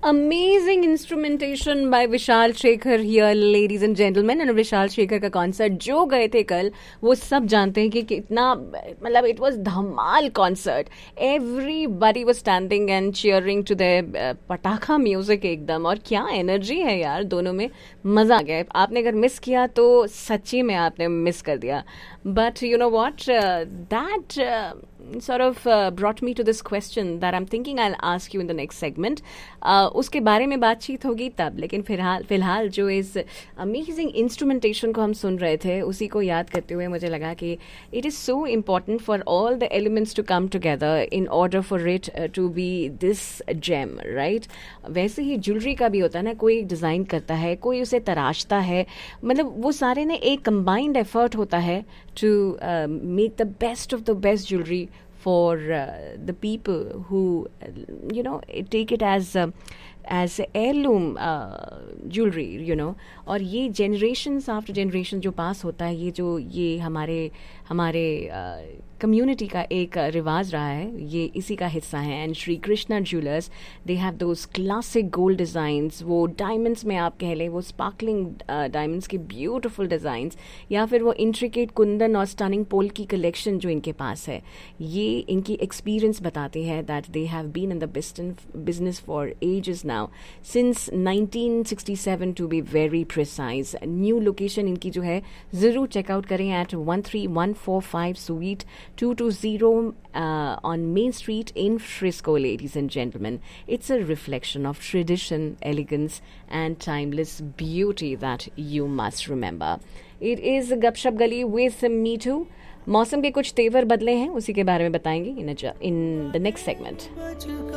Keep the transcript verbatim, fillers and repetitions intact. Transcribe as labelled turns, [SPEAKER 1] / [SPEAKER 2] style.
[SPEAKER 1] Amazing instrumentation by Vishal Shekhar here, ladies and gentlemen. And Vishal Shekhar का concert जो गए थे कल, वो सब जानते हैं कि कितना, मतलब it was Dhamaal concert. Everybody was standing and cheering to the uh, पटाखा म्यूजिक एकदम. और क्या एनर्जी है यार दोनों में, मजा आ गया. आपने अगर मिस किया तो सच्ची में आपने मिस कर दिया. But you know what? Uh, that uh, sort of uh, brought me to this question that I'm thinking I'll ask you in the next segment. Uh, उसके बारे में बातचीत होगी तब, लेकिन फिलहाल फिलहाल जो इस अमेजिंग इंस्ट्रूमेंटेशन को हम सुन रहे थे, उसी को याद करते हुए मुझे लगा कि it is so important for all the elements to come together in order for it to be this GeM, right. वैसे ही ज्वेलरी का भी होता है ना, कोई डिज़ाइन करता है, कोई उसे तराशता है, मतलब वो सारे ने एक कंबाइंड एफर्ट होता है to uh, make the best of the best jewelry for uh, the people who, uh, you know, take it as uh, as heirloom uh, jewelry, you know. और ये generations after generations जो पास होता है, ये जो ये हमारे हमारे कम्युनिटी uh, का एक रिवाज रहा है, ये इसी का हिस्सा है. And Shri Krishna jewellers, they have those classic gold designs, वो डायमंड्स में आप कह लें, वो स्पार्कलिंग डायमंड्स के ब्यूटिफुल डिज़ाइंस, या फिर वो इंट्रिकेट कुंदन और स्टनिंग पोल की कलेक्शन जो इनके पास है, ये इनकी एक्सपीरियंस बताती है that they have been in the business for ages now, since nineteen sixty seven to be very precise. New location इनकी जो है ज़रूर चेकआउट करें eight one three one four five Suite two twenty uh, on Main Street in Frisco, ladies and gentlemen. It's a reflection of tradition, elegance and timeless beauty that you must remember. It is Gupshup Gali with Me Too. मौसम के कुछ तेवर बदले हैं, उसी के बारे में बताएंगे इन इन द नेक्स्ट सेगमेंट.